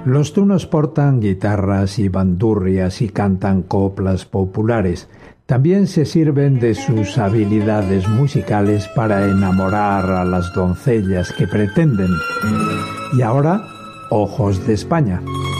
Los tunos portan guitarras y bandurrias y cantan coplas populares. También se sirven de sus habilidades musicales para enamorar a las doncellas que pretenden. Y ahora, Ojos de España.